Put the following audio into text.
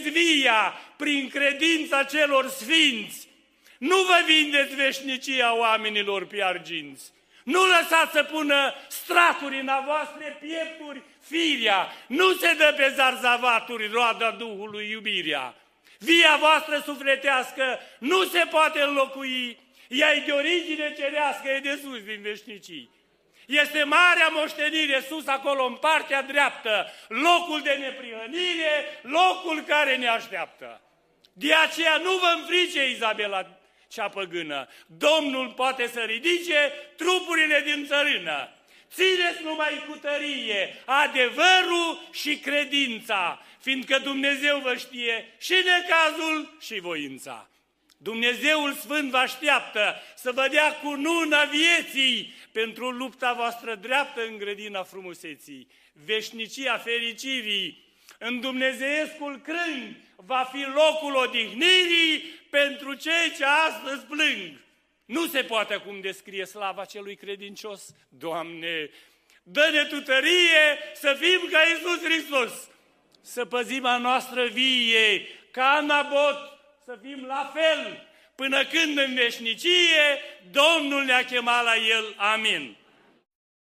vindeți via prin credința celor sfinți. Nu vă vindeți veșnicia oamenilor pe arginți. Nu lăsați să pună straturi în a voastre piepturi firia. Nu se dă pe zarzavaturi roada Duhului iubirea. Via voastră sufletească nu se poate înlocui. Ea e de origine cerească, e de sus din veșnicii. Este marea moștenire sus acolo în partea dreaptă, locul de neprihănire, locul care ne așteaptă. De aceea nu vă înfrice, Izabela cea păgână. Domnul poate să ridice trupurile din țărână. Țineți numai cu tărie adevărul și credința, fiindcă Dumnezeu vă știe și necazul și voința. Dumnezeul Sfânt vă așteaptă să vă dea cununa vieții pentru lupta voastră dreaptă în grădina frumuseții. Veșnicia fericirii în dumnezeiescul crâng va fi locul odihnirii pentru cei ce astăzi plâng. Nu se poate acum descrie slava celui credincios. Doamne, dă-ne Tu tărie să fim ca Iisus Hristos, să păzim a noastră vie, ca Nabot, să fim la fel, până când în veșnicie Domnul ne-a chemat la El. Amin.